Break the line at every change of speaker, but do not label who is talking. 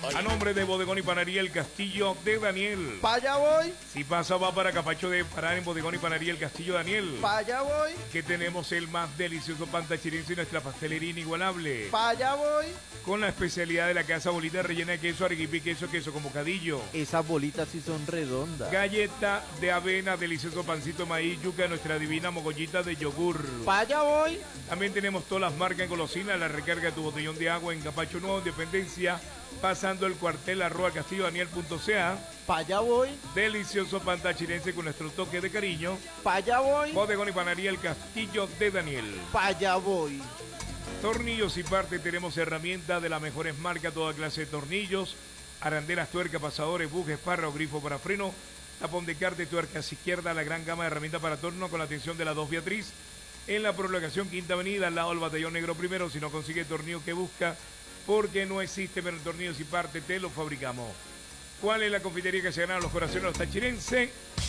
A nombre de Bodegón y Panadería El Castillo de Daniel.
Pa' allá voy,
Si pasa, va para Capacho de parar en Bodegón y Panadería El Castillo de Daniel.
pa' allá voy,
Que tenemos el más delicioso pan tachirense y nuestra pastelería inigualable.
pa' allá voy.
Con la especialidad de la casa bolita rellena de queso, arequipe y queso con bocadillo.
Esas bolitas sí son redondas.
Galleta de avena, delicioso pancito de maíz, yuca, nuestra divina mogollita de yogur.
Pa' allá voy,
También tenemos todas las marcas en golosina, la recarga de tu botellón de agua en Capacho Nuevo, Independencia, pasando el cuartel @castillodaniel.ca.
pa' allá voy,
Delicioso pan tachirense con nuestro toque de cariño.
pa' allá voy,
Bodegón y Panadería El Castillo de Daniel.
pa' allá voy.
Tornillos y parte, tenemos herramientas de las mejores marcas, toda clase de tornillos, arandelas, tuercas, pasadores, bujes, parra, grifo para freno, tapón de carte, tuercas izquierda, la gran gama de herramientas para torno con la atención de la 2 Beatriz. En la prolongación Quinta Avenida, al lado del Batallón Negro Primero, si no consigue el tornillo que busca, porque no existe, pero el tornillos y parte te lo fabricamos. ¿Cuál es la confitería que se ganaron los corazones de los tachirenses?